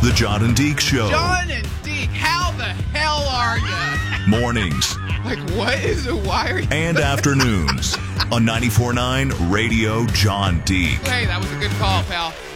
The John and Deke Show. John and Deke, how the hell are you? Mornings. Like, what is it? Why are you? And afternoons on 94.9 Radio John Deke. Hey, that was a good call, pal.